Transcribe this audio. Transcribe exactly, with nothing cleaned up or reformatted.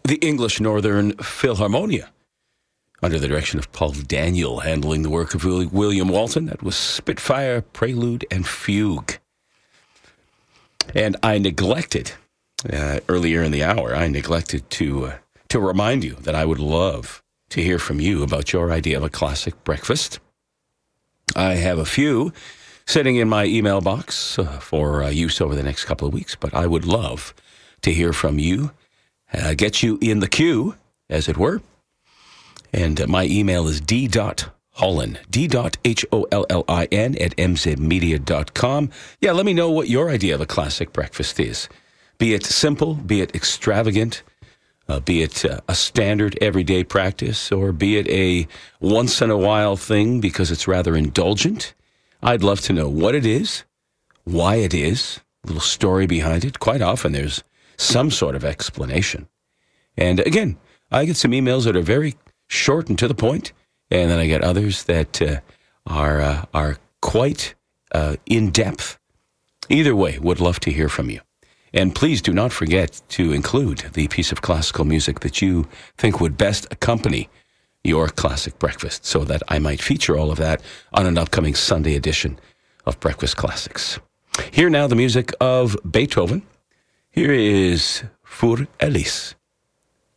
the English Northern Philharmonia, under the direction of Paul Daniel, handling the work of William Walton. That was Spitfire, Prelude, and Fugue. And I neglected, uh, earlier in the hour, I neglected to uh, to remind you that I would love to hear from you about your idea of a classic breakfast. I have a few sitting in my email box uh, for uh, use over the next couple of weeks, but I would love to hear from you, uh, get you in the queue, as it were. And uh, my email is d.hollin, d.h-o-l-l-i-n at m z media dot com. Yeah, let me know what your idea of a classic breakfast is. Be it simple, be it extravagant, uh, be it uh, a standard everyday practice, or be it a once-in-a-while thing because it's rather indulgent. I'd love to know what it is, why it is, a little story behind it. Quite often there's some sort of explanation. And again, I get some emails that are very short and to the point, and then I get others that uh, are uh, are quite uh, in-depth. Either way, would love to hear from you. And please do not forget to include the piece of classical music that you think would best accompany your classic breakfast, so that I might feature all of that on an upcoming Sunday edition of Breakfast Classics. Here now, the music of Beethoven. Here is Für Elise.